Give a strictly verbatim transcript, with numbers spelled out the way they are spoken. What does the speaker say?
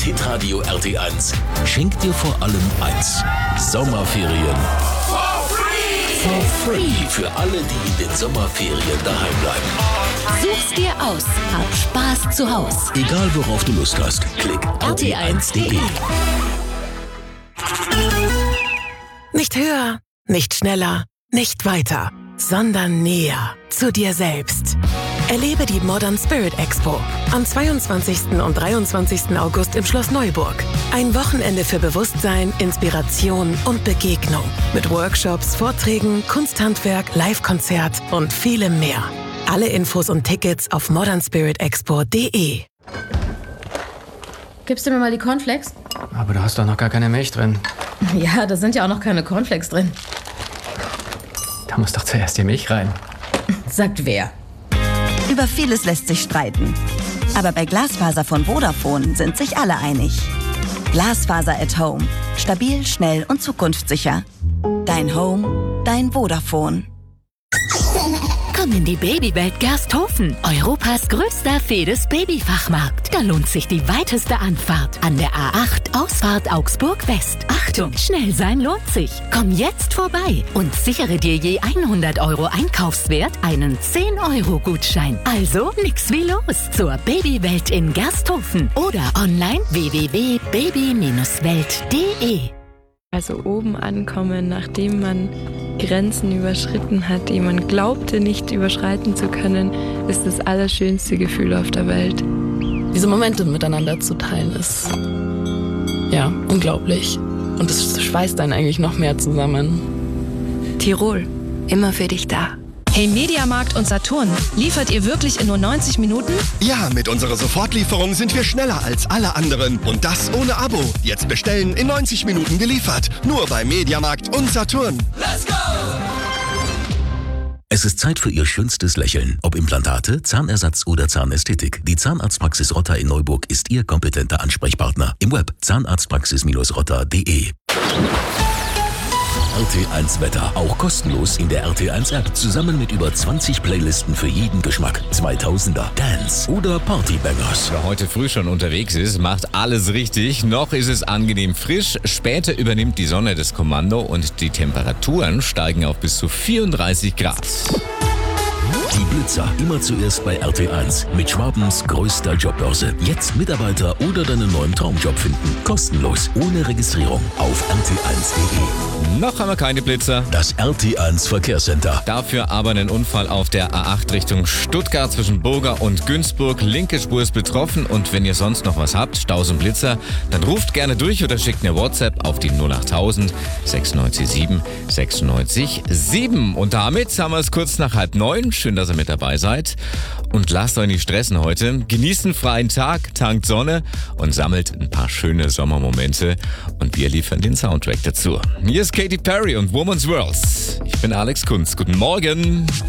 Hitradio R T eins schenkt dir vor allem eins: Sommerferien. For free! For free für alle, die in den Sommerferien daheim bleiben. Such's dir aus. Hab Spaß zu Haus. Egal worauf du Lust hast, klick r t eins punkt d e. Nicht höher, nicht schneller, nicht weiter, sondern näher zu dir selbst. Erlebe die Modern Spirit Expo am zweiundzwanzigsten und dreiundzwanzigsten August im Schloss Neuburg. Ein Wochenende für Bewusstsein, Inspiration und Begegnung. Mit Workshops, Vorträgen, Kunsthandwerk, Live-Konzert und vielem mehr. Alle Infos und Tickets auf modern spirit expo punkt d e. Gibst du mir mal die Cornflakes? Aber da hast doch noch gar keine Milch drin. Ja, da sind ja auch noch keine Cornflakes drin. Da muss doch zuerst die Milch rein. Sagt wer? Über vieles lässt sich streiten. Aber bei Glasfaser von Vodafone sind sich alle einig. Glasfaser at Home. Stabil, schnell und zukunftssicher. Dein Home, dein Vodafone. Komm in die Babywelt Gersthofen, Europas größter Fedes-Babyfachmarkt. Da lohnt sich die weiteste Anfahrt an der A acht, Ausfahrt Augsburg West. Achtung, schnell sein lohnt sich. Komm jetzt vorbei und sichere dir je hundert Euro Einkaufswert einen zehn Euro Gutschein. Also nix wie los zur Babywelt in Gersthofen oder online w w w punkt baby welt punkt d e. Also oben ankommen, nachdem man Grenzen überschritten hat, die man glaubte nicht überschreiten zu können, ist das allerschönste Gefühl auf der Welt. Diese Momente miteinander zu teilen ist ja unglaublich. Und es schweißt einen eigentlich noch mehr zusammen. Tirol, immer für dich da. Hey Mediamarkt und Saturn, liefert ihr wirklich in nur neunzig Minuten? Ja, mit unserer Sofortlieferung sind wir schneller als alle anderen. Und das ohne Abo. Jetzt bestellen, in neunzig Minuten geliefert. Nur bei Mediamarkt und Saturn. Let's go! Es ist Zeit für Ihr schönstes Lächeln. Ob Implantate, Zahnersatz oder Zahnästhetik. Die Zahnarztpraxis Rotter in Neuburg ist Ihr kompetenter Ansprechpartner. Im Web zahnarztpraxis rotter punkt d e. R T eins Wetter. Auch kostenlos in der R T eins App. Zusammen mit über zwanzig Playlisten für jeden Geschmack. zweitausender, Dance oder Partybangers. Wer heute früh schon unterwegs ist, macht alles richtig. Noch ist es angenehm frisch. Später übernimmt die Sonne das Kommando und die Temperaturen steigen auf bis zu vierunddreißig Grad. Die Blitzer. Immer zuerst bei R T eins. Mit Schwabens größter Jobbörse. Jetzt Mitarbeiter oder deinen neuen Traumjob finden. Kostenlos. Ohne Registrierung. Auf r t eins punkt d e. Noch haben wir keine Blitzer. Das R T eins Verkehrscenter. Dafür aber einen Unfall auf der A acht Richtung Stuttgart zwischen Burger und Günzburg. Linke Spur ist betroffen und wenn ihr sonst noch was habt, Staus und Blitzer, dann ruft gerne durch oder schickt eine WhatsApp auf die null achttausend sechsundneunzig sieben sechsundneunzig sieben. Und damit haben wir es kurz nach halb neun. Schön, dass ihr mit dabei seid. Und lasst euch nicht stressen heute. Genießt einen freien Tag, tankt Sonne und sammelt ein paar schöne Sommermomente. Und wir liefern den Soundtrack dazu. Hier ist Katy Perry und Woman's World. Ich bin Alex Kunz. Guten Morgen.